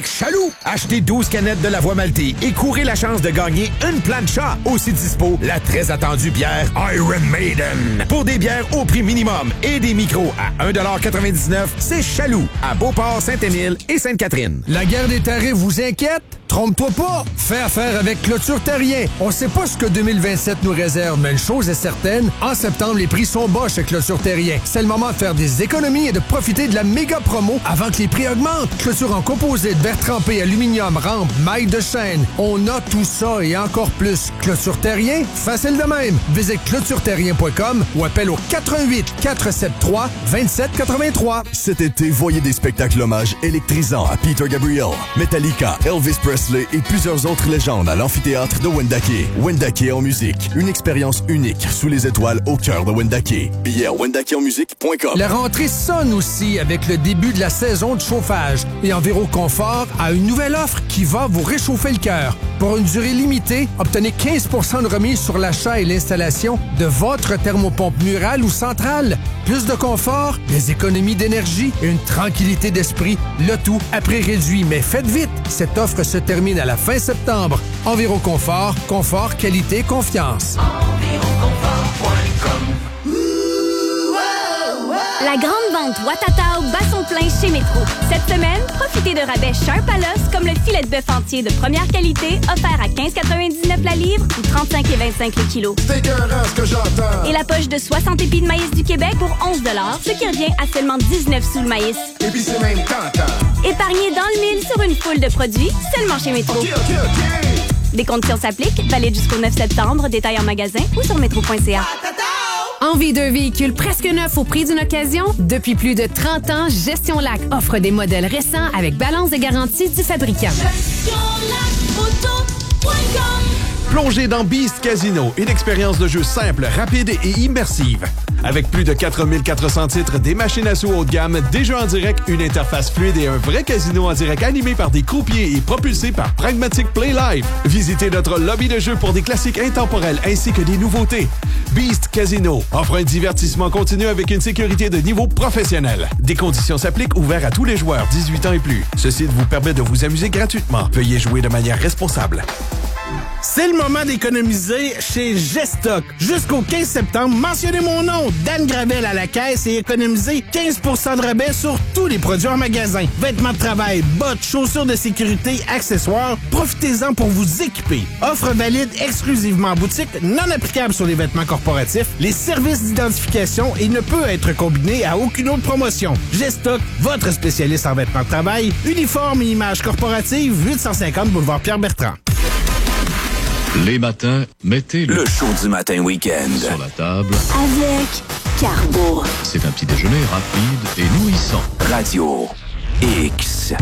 Chaloux! Achetez 12 canettes de la Voie maltée et courez la chance de gagner une plancha. Aussi dispo, la très attendue bière Iron Maiden. Pour des bières au prix minimum et des micros à 1,99$, c'est Chaloux, à Beauport, Saint-Émile et Sainte-Catherine. La guerre des tarifs vous inquiète? Trompe-toi pas! Fais affaire avec Clôture Terrien. On sait pas ce que 2027 nous réserve, mais une chose est certaine, en septembre, les prix sont bas chez Clôture Terrien. C'est le moment de faire des économies et de profiter de la méga promo avant que les prix augmentent. Clôture en composite, verre trempé, aluminium, rampe, maille de chaîne. On a tout ça et encore plus. Clôture Terrien, facile de même. Visite clôtureterrien.com ou appelle au 88 473 2783. Cet été, voyez des spectacles hommages électrisants à Peter Gabriel, Metallica, Elvis Presley et plusieurs autres légendes à l'amphithéâtre de Wendake. Wendake en musique, une expérience unique sous les étoiles au cœur de Wendake. Billets à wendakeonmusique.com. La rentrée sonne aussi avec le début de la saison de chauffage et Enviroconfort a une nouvelle offre qui va vous réchauffer le cœur. Pour une durée limitée, obtenez 15% de remise sur l'achat et l'installation de votre thermopompe murale ou centrale. Plus de confort, des économies d'énergie et une tranquillité d'esprit. Le tout à prix réduit, mais faites vite. Cette offre se termine à la fin septembre. Enviroconfort, confort, qualité, confiance. Enviroconfort.com. La grande vente Watatao bat son plein chez Métro. Cette semaine, profitez de rabais Sharp à l'os comme le filet de bœuf entier de première qualité offert à 15,99 la livre ou 35,25 le kilo. C'est écœurant ce que j'entends. Et la poche de 60 épis de maïs du Québec pour 11$, ce qui revient à seulement 19 sous le maïs. Et puis c'est même tentant. Épargnez dans le mille sur une foule de produits seulement chez Métro. OK. Des conditions s'appliquent, valide jusqu'au 9 septembre, détail en magasin ou sur métro.ca. Envie d'un véhicule presque neuf au prix d'une occasion? Depuis plus de 30 ans, Gestion Lac offre des modèles récents avec balance de garantie du fabricant. Plongez dans Beast Casino, une expérience de jeu simple, rapide et immersive. Avec plus de 4400 titres, des machines à sous haut de gamme, des jeux en direct, une interface fluide et un vrai casino en direct animé par des croupiers et propulsé par Pragmatic Play Live. Visitez notre lobby de jeu pour des classiques intemporels ainsi que des nouveautés. Beast Casino offre un divertissement continu avec une sécurité de niveau professionnel. Des conditions s'appliquent, ouvert à tous les joueurs 18 ans et plus. Ce site vous permet de vous amuser gratuitement. Veuillez jouer de manière responsable. C'est le moment d'économiser chez Gestock. Jusqu'au 15 septembre, mentionnez mon nom, Dan Gravel à la caisse et économisez 15% de rabais sur tous les produits en magasin. Vêtements de travail, bottes, chaussures de sécurité, accessoires, profitez-en pour vous équiper. Offre valide exclusivement en boutique, non applicable sur les vêtements corporatifs, les services d'identification et ne peut être combiné à aucune autre promotion. Gestock, votre spécialiste en vêtements de travail, uniforme et images corporatives, 850 boulevard Pierre-Bertrand. Les matins, mettez le show du matin week-end sur la table Avec Carbo. C'est un petit déjeuner rapide et nourrissant. Radio X.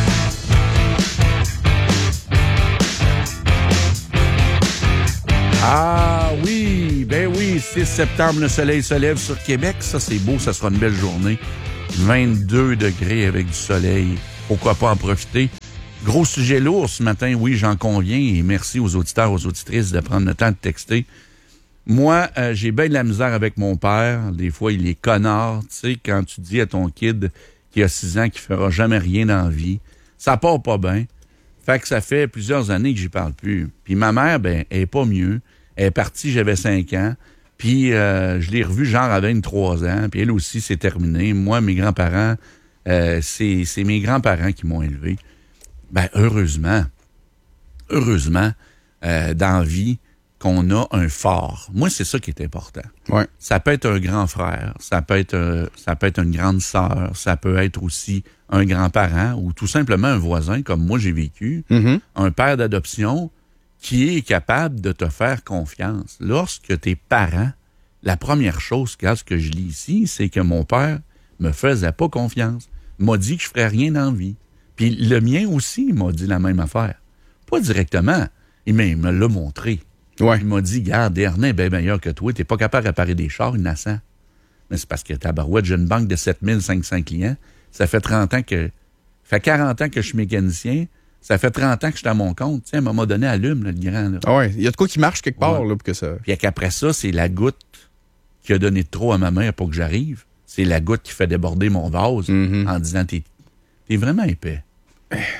Ah oui, ben oui, 6 septembre, le soleil se lève sur Québec. Ça, c'est beau, ça sera une belle journée. 22 degrés avec du soleil. Pourquoi pas en profiter? Gros sujet lourd ce matin, oui, j'en conviens, et merci aux auditeurs, aux auditrices de prendre le temps de texter. Moi, j'ai bien de la misère avec mon père. Des fois, il est connard. Tu sais, quand tu dis à ton kid qui a 6 ans qu'il fera jamais rien dans la vie, ça part pas bien. Fait que ça fait plusieurs années que j'y parle plus. Puis ma mère, ben, elle est pas mieux. Elle est partie, j'avais 5 ans. Puis je l'ai revue genre à 23 ans. Puis elle aussi, c'est terminé. Moi, mes grands-parents, c'est mes grands-parents qui m'ont élevé. Ben, heureusement, dans la vie, qu'on a un phare. Moi, c'est ça qui est important. Ouais. Ça peut être un grand frère, ça peut être une grande sœur, ça peut être aussi un grand-parent ou tout simplement un voisin, comme moi j'ai vécu, un père d'adoption qui est capable de te faire confiance. Lorsque tes parents, la première chose que je lis ici, c'est que mon père me faisait pas confiance. Il m'a dit que je ferais rien dans la vie. Puis le mien aussi, il m'a dit la même affaire. Pas directement, il me l'a montré. Ouais. Il m'a dit, garde, Ernest est bien meilleur que toi, t'es pas capable de réparer des chars innocents. Mais c'est parce que tabarouette, j'ai une banque de 7500 clients. Ça fait 40 ans que je suis mécanicien. Ça fait 30 ans que je suis à mon compte. Tu sais, à un moment donné, allume, là, le grand. Là. Ah ouais, il y a de quoi qui marche quelque part, ouais. là, pour que ça... Puis qu'après ça, c'est la goutte qui a donné de trop à ma mère pour que j'arrive. C'est la goutte qui fait déborder mon vase en disant, t'es vraiment épais. Tu sais,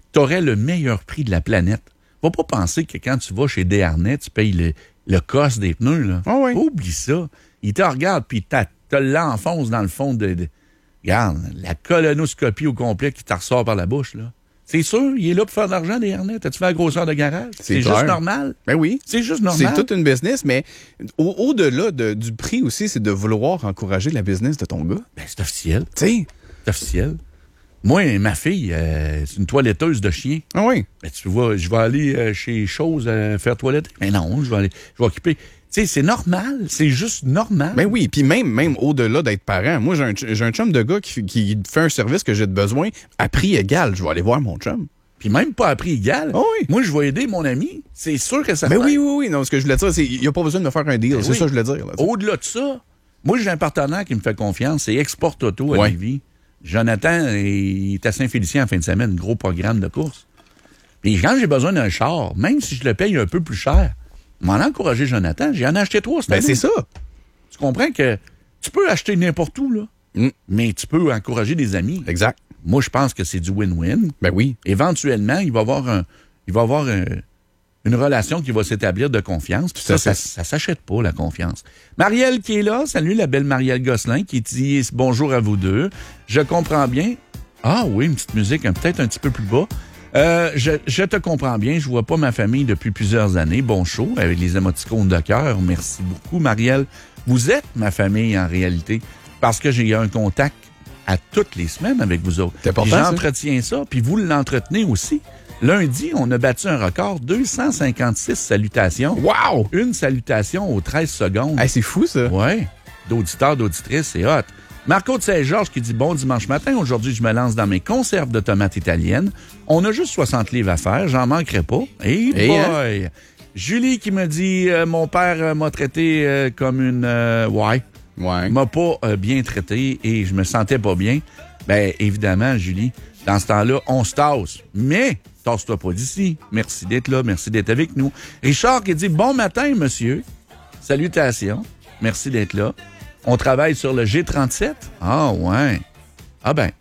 tu aurais le meilleur prix de la planète. Va pas penser que quand tu vas chez Desharnais, tu payes le cost des pneus. Là. Oh oui. Oublie ça. Il te regarde, puis te l'enfonce dans le fond regarde, la colonoscopie au complet qui te ressort par la bouche. Là. C'est sûr, il est là pour faire de l'argent, Desharnais. T'as-tu fait la grosseur de garage? C'est juste normal. Ben oui. C'est juste normal. C'est toute une business, mais au-delà du prix aussi, c'est de vouloir encourager la business de ton gars. Ben, c'est officiel. Tu sais. C'est officiel. Moi, ma fille, c'est une toiletteuse de chien. Ah oui? Ben, tu vois, je vais aller chez Chose faire toiletter. Mais non, je vais occuper. Tu sais, c'est normal. C'est juste normal. Ben oui, puis même au-delà d'être parent, moi, j'ai un chum de gars qui fait un service que j'ai de besoin à prix égal. Je vais aller voir mon chum. Puis même pas à prix égal. Oh oui. Moi, je vais aider mon ami. C'est sûr que ça Ben oui. Non, ce que je voulais dire, c'est qu'il n'y a pas besoin de me faire un deal. Ben c'est oui. ça que je voulais dire. Là, au-delà de ça, moi, j'ai un partenaire qui me fait confiance. C'est Export Auto à Lévis. Jonathan, il est à Saint-Félicien en fin de semaine. Gros programme de course. Puis quand j'ai besoin d'un char, même si je le paye un peu plus cher, m'en a encouragé Jonathan. J'en ai acheté 3 cette année. C'est ça. Tu comprends que tu peux acheter n'importe où, là. Mais tu peux encourager des amis. Exact. Moi, je pense que c'est du win-win. Ben oui. Éventuellement, il va y avoir une relation qui va s'établir de confiance. Puis ça s'achète pas, la confiance. Marielle qui est là. Salut, la belle Marielle Gosselin qui dit bonjour à vous deux. Je comprends bien. Ah oui, une petite musique peut-être un petit peu plus bas. Je te comprends bien. Je vois pas ma famille depuis plusieurs années. Bon show avec les émoticônes de cœur. Merci beaucoup, Marielle. Vous êtes ma famille en réalité parce que j'ai un contact à toutes les semaines avec vous autres. C'est important, j'entretiens ça, puis vous l'entretenez aussi. Lundi, on a battu un record, 256 salutations. Wow! Une salutation aux 13 secondes. Hey, c'est fou, ça. Oui. D'auditeurs, d'auditrices, c'est hot. Marco de Saint-Georges qui dit « Bon dimanche matin, aujourd'hui, je me lance dans mes conserves de tomates italiennes. On a juste 60 livres à faire, j'en manquerai pas. Hey boy! Hein? Julie qui me dit « Mon père m'a traité comme une... ouais. M'a pas bien traité et je me sentais pas bien. » Ben évidemment, Julie, dans ce temps-là, on se tasse. Mais, tasse-toi pas d'ici. Merci d'être là, merci d'être avec nous. Richard qui dit « Bon matin, monsieur. Salutations. Merci d'être là. On travaille sur le G37. Ah, ouais. Ah ben.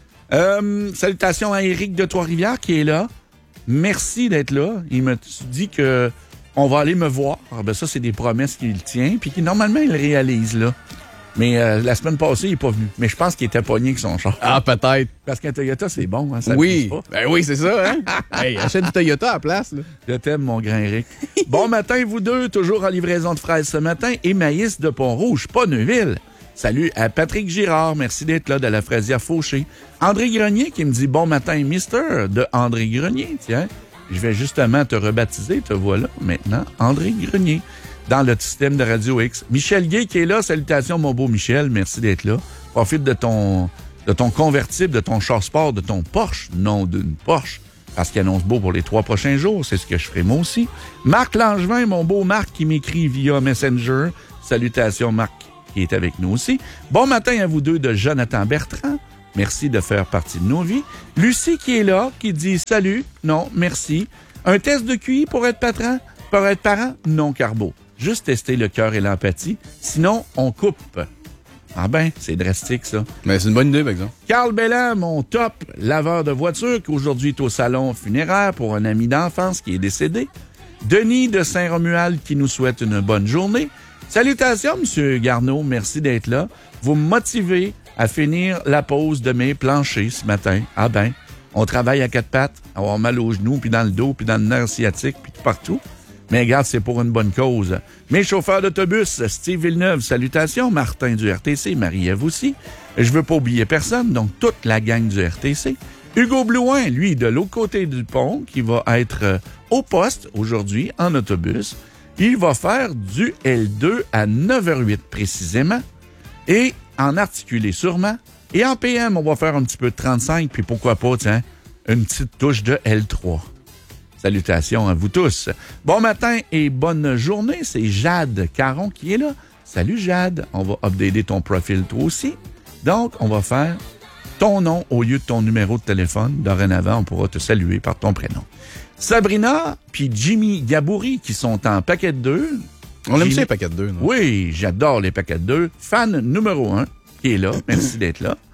Salutations à Éric de Trois-Rivières qui est là. Merci d'être là. Il me dit que on va aller me voir. Ah ben ça, c'est des promesses qu'il tient, puis qui normalement, il réalise, là. Mais la semaine passée, il n'est pas venu. Mais je pense qu'il était pogné avec son char. Ah, peut-être. Parce qu'un Toyota, c'est bon. Hein, ça oui. Ben oui, c'est ça. Hein? Hey, achète du Toyota à la place. Là. Je t'aime, mon grand Eric. Bon matin, vous deux. Toujours en livraison de fraises ce matin. Et Maïs de Pont-Rouge, pas Neuville. Salut à Patrick Girard. Merci d'être là de la fraisière Fauché. André Grenier qui me dit « Bon matin, Mister » de André Grenier. Tiens, je vais justement te rebaptiser. Te voilà maintenant, André Grenier. Dans le système de Radio X. Michel Gay qui est là. Salutations, mon beau Michel. Merci d'être là. Profite de ton convertible, de ton char sport, de ton Porsche. Non, d'une Porsche. Parce qu'il annonce beau pour les 3 prochains jours. C'est ce que je ferai moi aussi. Marc Langevin, mon beau Marc qui m'écrit via Messenger. Salutations, Marc, qui est avec nous aussi. Bon matin à vous deux de Jonathan Bertrand. Merci de faire partie de nos vies. Lucie qui est là, qui dit « Salut. Non, merci. Un test de QI pour être patron? Pour être parent? Non, Carbo. Juste tester le cœur et l'empathie. Sinon, on coupe. » Ah ben, c'est drastique, ça. Mais c'est une bonne idée, par exemple. Carl Bellan, mon top laveur de voiture, qui aujourd'hui est au salon funéraire pour un ami d'enfance qui est décédé. Denis de Saint-Romuald, qui nous souhaite une bonne journée. Salutations, M. Garneau. Merci d'être là. Vous me motivez à finir la pause de mes planchers ce matin. Ah ben, on travaille à 4 pattes, avoir mal aux genoux, puis dans le dos, puis dans le nerf sciatique, puis partout. Mais regarde, c'est pour une bonne cause. Mes chauffeurs d'autobus, Steve Villeneuve, salutations. Martin du RTC, Marie-Ève aussi. Je veux pas oublier personne, donc toute la gang du RTC. Hugo Blouin, lui, de l'autre côté du pont, qui va être au poste aujourd'hui en autobus. Il va faire du L2 à 9h08 précisément. Et en articulé sûrement. Et en PM, on va faire un petit peu de 35, puis pourquoi pas, tiens, une petite touche de L3. Salutations à vous tous. Bon matin et bonne journée. C'est Jade Caron qui est là. Salut Jade. On va updater ton profil toi aussi. Donc, on va faire ton nom au lieu de ton numéro de téléphone. Dorénavant, on pourra te saluer par ton prénom. Sabrina puis Jimmy Gabouri qui sont en paquet de 2. On aime ça les paquets de 2, non? Oui, j'adore les paquets de 2. Fan numéro 1 qui est là. Merci d'être là.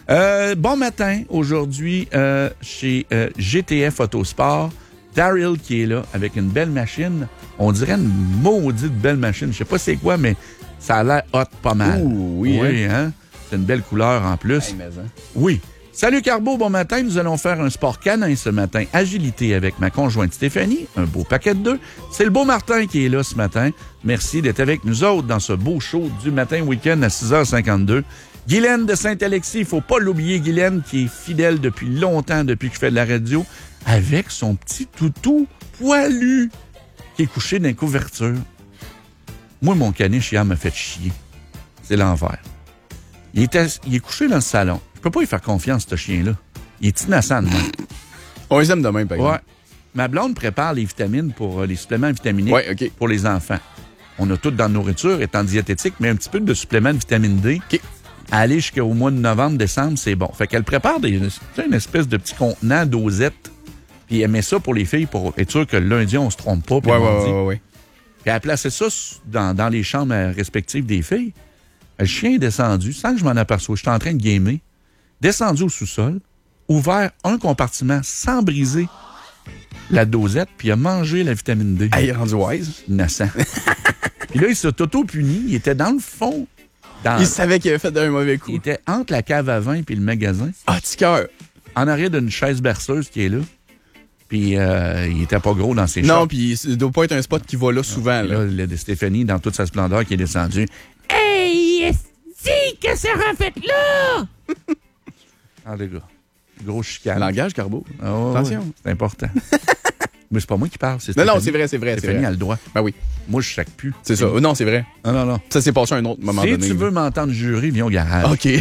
Bon matin, aujourd'hui, chez GTF Autosport. Daryl qui est là, avec une belle machine. On dirait une maudite belle machine. Je sais pas c'est quoi, mais ça a l'air hot pas mal. Ouh, oui, hein? C'est une belle couleur en plus. Hey, mais, hein? Oui. Salut Carbo, bon matin. Nous allons faire un sport canin ce matin. Agilité avec ma conjointe Stéphanie. Un beau paquet de 2. C'est le beau Martin qui est là ce matin. Merci d'être avec nous autres dans ce beau show du matin week-end à 6h52. Guylaine de Saint-Alexis, il faut pas l'oublier, Guylaine, qui est fidèle depuis longtemps, depuis que je fais de la radio, avec son petit toutou poilu qui est couché dans les couvertures. Moi, mon caniche hier m'a fait chier. C'est l'enfer. Il est couché dans le salon. Je peux pas y faire confiance, ce chien-là. Il est innocent de moi. On les aime de même, par exemple. Ouais. Ma blonde prépare les vitamines pour les suppléments vitaminiques pour les enfants. On a tout dans la nourriture, étant diététique, mais un petit peu de suppléments de vitamine D. OK. Aller jusqu'au mois de novembre, décembre, c'est bon. Fait qu'elle prépare une espèce de petit contenant dosette. Puis elle met ça pour les filles pour être sûr que le lundi, on se trompe pas. Ouais. Puis elle a placé ça dans les chambres respectives des filles. Le chien est descendu, sans que je m'en aperçoive. J'étais en train de gamer. Descendu au sous-sol, ouvert un compartiment sans briser la dosette, puis il a mangé la vitamine D. Il est rendu wise. Innocent. Puis là, il s'est auto-puni. Il était dans le fond. Il savait qu'il avait fait un mauvais coup. Il était entre la cave à vin et le magasin. Ah, petit cœur. En arrière d'une chaise berceuse qui est là. Puis il était pas gros dans ses Non, shorts. puis il doit pas être un spot qui va là souvent. Là, de Stéphanie, dans toute sa splendeur, qui est descendue. Hey, est-ce que ça en fait là? Ah, les gars. Gros chicane. Langage, Carbo. Oh, attention. Ouais, c'est important. Mais c'est pas moi qui parle, c'est Non, Stéphanie. c'est vrai. Stéphanie a le droit. Ben oui. Moi, je chaque plus. C'est ça. Non, c'est vrai. Non. Ça s'est passé à un autre moment donné. Si tu veux m'entendre jurer, viens au garage. OK.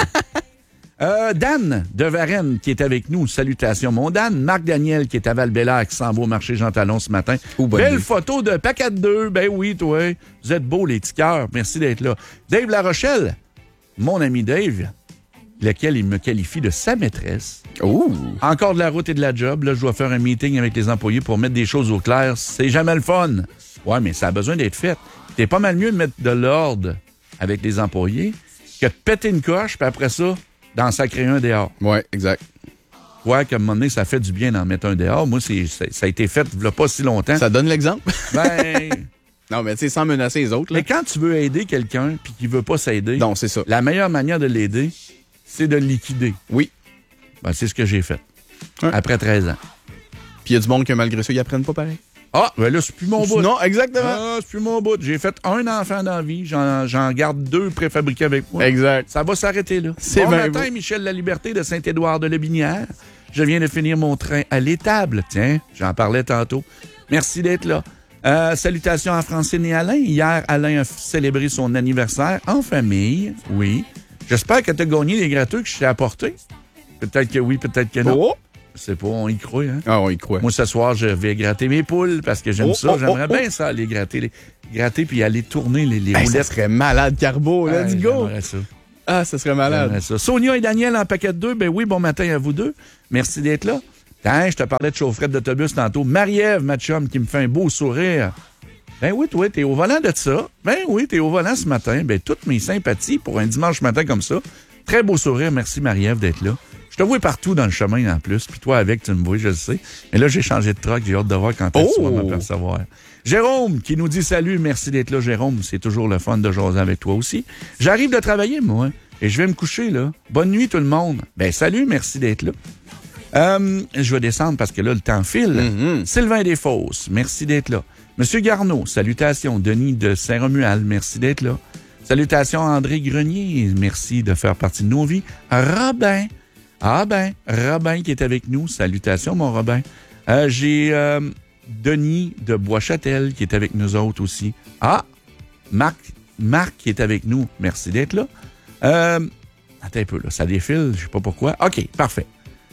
Dan de Varennes qui est avec nous. Salutations, mon Dan. Marc Daniel qui est à Val-Bélair qui s'en va au marché Jean Talon ce matin. Belle photo de paquet de 2. Ben oui, toi. Vous êtes beaux, les petits cœurs. Merci d'être là. Dave Larochelle, mon ami Dave, lequel il me qualifie de sa maîtresse. Ouh. Encore de la route et de la job. Là, je dois faire un meeting avec les employés pour mettre des choses au clair. C'est jamais le fun. Ouais, mais ça a besoin d'être fait. C'est pas mal mieux de mettre de l'ordre avec les employés que de péter une coche, puis après ça, d'en sacrer un dehors. Ouais, exact. Ouais, qu'à un moment donné, ça fait du bien d'en mettre un dehors. Moi, ça a été fait il n'y a pas si longtemps. Ça donne l'exemple? Ben... Non, mais tu sais, sans menacer les autres. Là. Mais quand tu veux aider quelqu'un puis qu'il veut pas s'aider... Non, c'est ça. La meilleure manière de l'aider, c'est de le liquider. Oui. Ben, c'est ce que j'ai fait. Ouais. Après 13 ans. Puis il y a du monde que malgré ça, ils apprennent pas pareil. Ah, ben là, c'est plus mon bout. Non, exactement. Ah, c'est plus mon bout. J'ai fait un enfant dans la vie. J'en garde 2 préfabriqués avec moi. Exact. Ça va s'arrêter là. C'est bon bien matin, beau. Michel Laliberté de Saint-Édouard de Lebinière. Je viens de finir mon train à l'étable. Tiens, j'en parlais tantôt. Merci d'être là. Salutations à Francine et Alain. Hier, Alain a célébré son anniversaire en famille. Oui. J'espère que tu as gagné les gratteux que je t'ai apportés. Peut-être que oui, peut-être que non. Oh. C'est pas, on y croit, hein? Ah, on y croit. Moi, ce soir, je vais gratter mes poules parce que j'aime ça. J'aimerais bien ça, les gratter puis aller tourner les roulettes. Ça serait malade, Carbo. Let's go. J'aimerais ça. Ah, ça serait malade. Ça. Sonia et Daniel en paquet de 2. Ben oui, bon matin à vous deux. Merci d'être là. Tiens, je te parlais de chaufferette d'autobus tantôt. Marie-Ève, ma chum, qui me fait un beau sourire. Ben oui, toi, t'es au volant de ça. Ben oui, t'es au volant ce matin. Ben, toutes mes sympathies pour un dimanche matin comme ça. Très beau sourire. Merci, Marie-Ève, d'être là. Je te vois partout dans le chemin en plus. Puis toi, avec, tu me vois, je le sais. Mais là, j'ai changé de truck. J'ai hâte de voir quand tu vas m'apercevoir. Jérôme, qui nous dit salut. Merci d'être là, Jérôme. C'est toujours le fun de jaser avec toi aussi. J'arrive de travailler, moi. Et je vais me coucher, là. Bonne nuit, tout le monde. Ben, salut. Merci d'être là. Je vais descendre parce que là, le temps file. Sylvain Desfosses, merci d'être là. Monsieur Garneau, salutations. Denis de Saint-Romuald, merci d'être là. Salutations André Grenier, merci de faire partie de nos vies. Robin, Robin qui est avec nous. Salutations, mon Robin. J'ai Denis de Bois-Châtel qui est avec nous autres aussi. Ah, Marc qui est avec nous. Merci d'être là. Attends un peu, là, ça défile, je sais pas pourquoi. OK, parfait.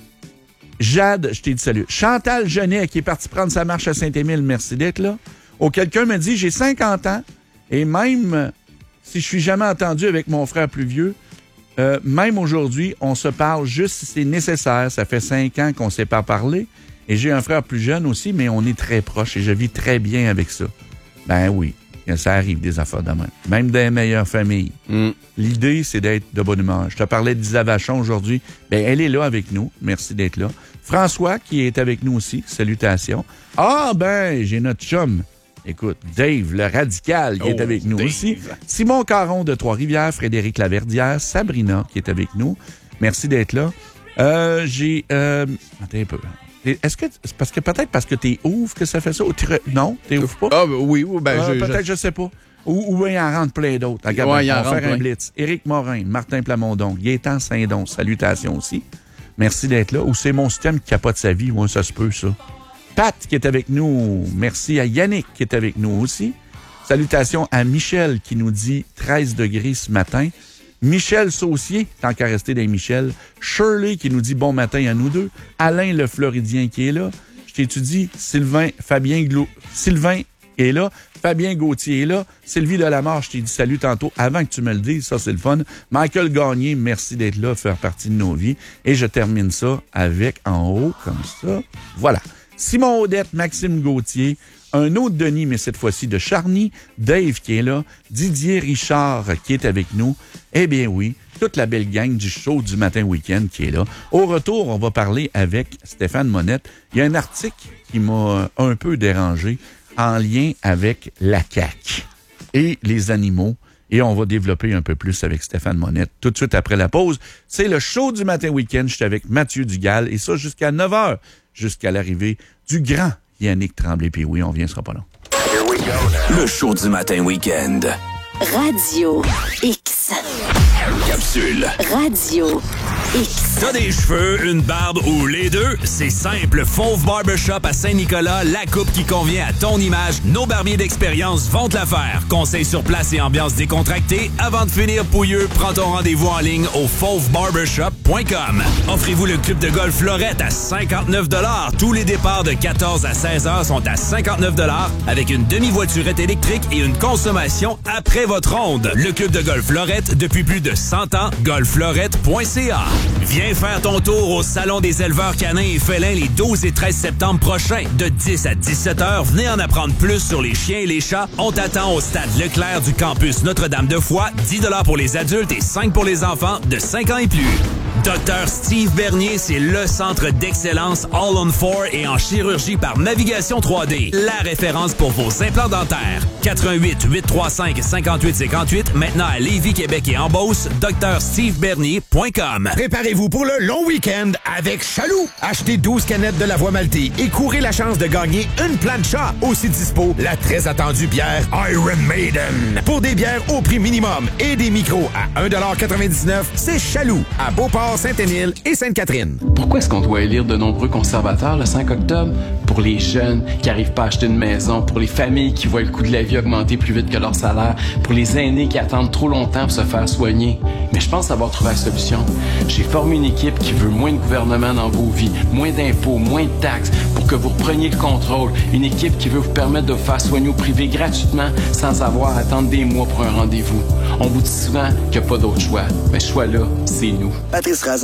Jade, je t'ai dit salut. Chantal Genet, qui est partie prendre sa marche à Saint-Émile, merci d'être là. Quelqu'un me dit, j'ai 50 ans, et même si je suis jamais entendu avec mon frère plus vieux, même aujourd'hui, on se parle juste si c'est nécessaire. Ça fait 5 ans qu'on ne s'est pas parlé. Et j'ai un frère plus jeune aussi, mais on est très proches et je vis très bien avec ça. Ben oui. Ça arrive, des affaires de même dans les meilleures familles. L'idée, c'est d'être de bonne humeur. Je te parlais d'Isa Vachon aujourd'hui. Ben, elle est là avec nous. Merci d'être là. François, qui est avec nous aussi. Salutations. Ah, ben, j'ai notre chum. Écoute, Dave, le radical, qui est avec nous aussi. Simon Caron de Trois-Rivières, Frédéric Laverdière, Sabrina, qui est avec nous. Merci d'être là. Attends un peu. Est-ce que c'est parce que t'es ouvre que ça fait ça? Non, t'es ouvre pas? Ah, oui, peut-être, je sais pas. Ou il en rentre plein d'autres. Il en rentre plein. Un blitz. Éric Morin, Martin Plamondon, Gaétan Saint-Don, salutations aussi. Merci d'être là. Ou c'est mon système qui capote sa vie. Moi, ça se peut, ça. Pat, qui est avec nous. Merci à Yannick, qui est avec nous aussi. Salutations à Michel, qui nous dit 13 degrés ce matin. Michel Saucier, tant qu'à rester dans Michel. Shirley, qui nous dit bon matin à nous deux. Alain, le Floridien, qui est là. Je t'étudie. Sylvain est là. Fabien Gauthier est là. Sylvie Delamare, je t'ai dit salut tantôt avant que tu me le dises. Ça, c'est le fun. Michael Gagné, merci d'être là, faire partie de nos vies. Et je termine ça avec en haut, comme ça. Voilà. Simon Audette, Maxime Gauthier, un autre Denis, mais cette fois-ci de Charny, Dave qui est là, Didier Richard qui est avec nous. Eh bien oui, toute la belle gang du show du matin week-end qui est là. Au retour, on va parler avec Stéphane Monette. Il y a un article qui m'a un peu dérangé en lien avec la CAQ et les animaux. Et on va développer un peu plus avec Stéphane Monette tout de suite après la pause. C'est le show du matin week-end. Je suis avec Mathieu Dugal et ça jusqu'à 9h, jusqu'à l'arrivée du grand Yannick Tremblay. Puis oui, on vient, ce sera pas long. Le show du matin week-end. Radio X. Capsule. Radio X. T'as des cheveux, une barbe ou les deux? C'est simple. Fauve Barbershop à Saint-Nicolas, la coupe qui convient à ton image. Nos barbiers d'expérience vont te la faire. Conseils sur place et ambiance décontractée. Avant de finir pouilleux, prends ton rendez-vous en ligne au fauvebarbershop.com. Offrez-vous le club de golf Florette à 59 $. Tous les départs de 14 à 16 heures sont à 59 $ avec une demi-voiturette électrique et une consommation après votre ronde. Le club de golf Florette depuis plus de 100 ans. golfflorette.ca. Viens faire ton tour au Salon des éleveurs canins et félins les 12 et 13 septembre prochains. De 10 à 17 heures, venez en apprendre plus sur les chiens et les chats. On t'attend au stade Leclerc du campus Notre-Dame-de-Foix. 10 $ pour les adultes et 5 pour les enfants de 5 ans et plus. Dr Steve Bernier, c'est le centre d'excellence All-on-4 et en chirurgie par navigation 3D. La référence pour vos implants dentaires. 88 835 58 58. Maintenant à Lévis, Québec et en Beauce. drstevebernier.com. Préparez-vous pour le long week-end avec Chaloux. Achetez 12 canettes de la Voie Maltais et courez la chance de gagner une plancha. Aussi dispo, la très attendue bière Iron Maiden. Pour des bières au prix minimum et des micros à 1,99 $, c'est Chaloux à Beauport, Saint-Émile et Sainte-Catherine. Pourquoi est-ce qu'on doit élire de nombreux conservateurs le 5 octobre? Pour les jeunes qui n'arrivent pas à acheter une maison, pour les familles qui voient le coût de la vie augmenter plus vite que leur salaire, pour les aînés qui attendent trop longtemps pour se faire soigner. Mais je pense avoir trouvé la solution. J'ai formé une équipe qui veut moins de gouvernement dans vos vies, moins d'impôts, moins de taxes, pour que vous repreniez le contrôle. Une équipe qui veut vous permettre de vous faire soigner au privé gratuitement sans avoir à attendre des mois pour un rendez-vous. On vous dit souvent qu'il n'y a pas d'autre choix. Mais ce choix-là, c'est nous. Patrice Razan.